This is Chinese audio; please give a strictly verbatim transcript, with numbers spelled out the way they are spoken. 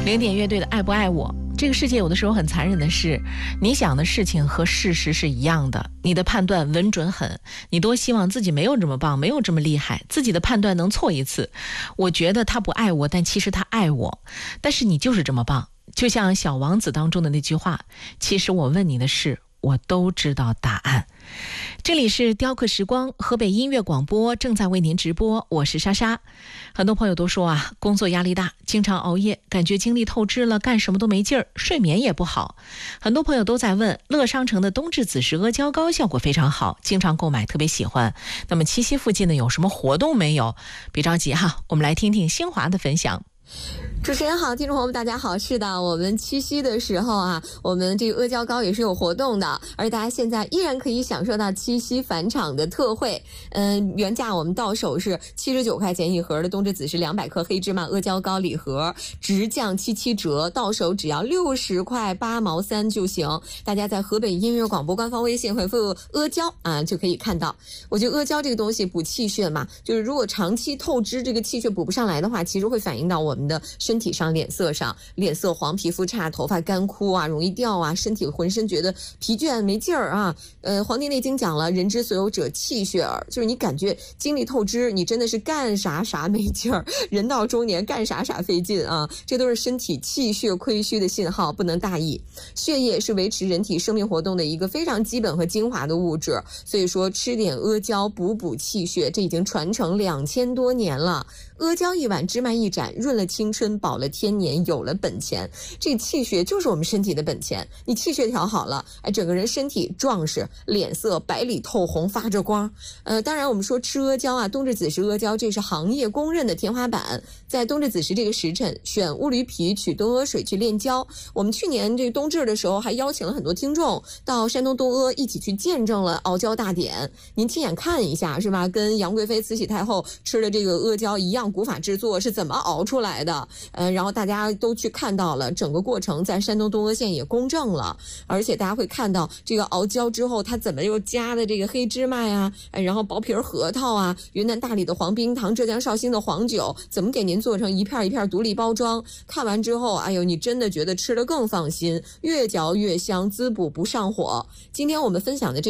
零点乐队的爱不爱我。这个世界有的时候很残忍的是，你想的事情和事实是一样的，你的判断稳准狠，你多希望自己没有这么棒，没有这么厉害，自己的判断能错一次。我觉得他不爱我，但其实他爱我，但是你就是这么棒。就像小王子当中的那句话，其实我问你的事我都知道答案。这里是雕刻时光，河北音乐广播正在为您直播，我是莎莎。很多朋友都说啊，工作压力大，经常熬夜，感觉精力透支了，干什么都没劲儿，睡眠也不好。很多朋友都在问，乐商城的冬至子时阿胶糕效果非常好，经常购买，特别喜欢。那么七夕附近呢有什么活动没有？别着急哈，我们来听听新华的分享。 主持人好，听众朋友们大家好。是的，我们七夕的时候啊，我们这个阿胶糕也是有活动的，而大家现在依然可以享受到七夕返场的特惠。嗯，原价我们到手是七十九块钱一盒的冬至子时两百克黑芝麻阿胶糕礼盒，直降七七折，到手只要六十块八毛三就行。大家在河北音乐广播官方微信回复阿胶啊，就可以看到。我觉得阿胶这个东西补气血嘛，就是如果长期透支，这个气血补不上来的话，其实会反映到我们的身体上、脸色上，脸色黄、皮肤差、头发干枯啊，容易掉啊，身体浑身觉得疲倦没劲儿啊。呃，《黄帝内经》讲了，人之所有者气血耳，就是你感觉精力透支，你真的是干啥啥没劲儿，人到中年干啥啥费劲啊，这都是身体气血亏虚的信号，不能大意。血液是维持人体生命活动的一个非常基本和精华的物质，所以说吃点阿胶补补气血，这已经传承两千多年了。阿胶一碗，芝麻一盏，润了青春，保了天年，有了本钱。这气血就是我们身体的本钱，你气血调好了，哎，整个人身体壮实，脸色白里透红，发着光。呃，当然我们说吃阿胶啊，冬至子时阿胶，这是行业公认的天花板。在冬至子时这个时辰，选乌驴皮取东阿水去炼胶。我们去年这个冬至的时候，还邀请了很多听众到山东东阿一起去见证了熬胶大典，您亲眼看一下是吧？跟杨贵妃、慈禧太后吃的这个阿胶一样，古法制作是怎么熬出来的？呃，然后大家都去看到了整个过程，在山东东阿县也公证了，而且大家会看到这个熬胶之后，它怎么又加的这个黑芝麻呀，哎，然后薄皮核桃啊，云南大理的黄冰糖，浙江绍兴的黄酒，怎么给您做成一片一片独立包装？看完之后，哎呦，你真的觉得吃得更放心，越嚼越香，滋补不上火。今天我们分享的这